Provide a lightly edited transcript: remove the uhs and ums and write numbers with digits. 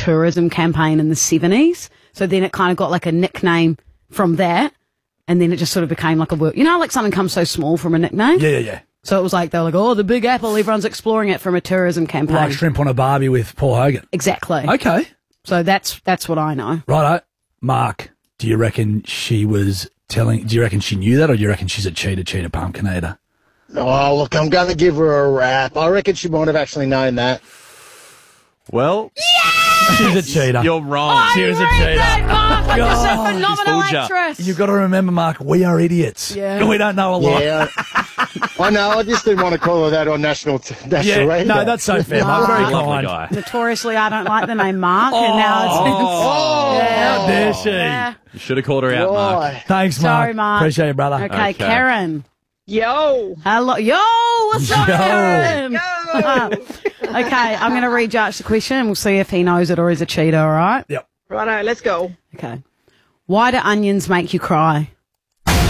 tourism campaign in the 70s. So then it kind of got like a nickname from that. And then it just sort of became like a word. You know, like something comes so small from a nickname? Yeah. So it was like, they were like, oh, the Big Apple, everyone's exploring it from a tourism campaign. Like Shrimp on a Barbie with Paul Hogan. Exactly. Okay. So that's what I know. Righto. Mark, do you reckon she knew that, or do you reckon she's a cheater pumpkin eater? Oh, look, I'm going to give her a rap. I reckon she might have actually known that. Well, she's a cheater. You're wrong. She was a cheater. Mark, like you're so phenomenal fooled ya. actress. You've got to remember, Mark, we are idiots. Yeah. We don't know a lot. Yeah. I know, I just didn't want to call her that on national radio. No, that's so fair, Mark. Very Lovely kind. guy. Notoriously, I don't like the name Mark, and now it's... How dare she? Yeah. You should have called her out, Mark. Why? Thanks, Mark. Sorry, Mark. Appreciate it, brother. Okay, Karen. Yo. Hello. Yo, what's up, Karen? Okay, I'm going to read Josh the question and we'll see if he knows it or is a cheater, all right? Yep. Righto, let's go. Okay. Why do onions make you cry?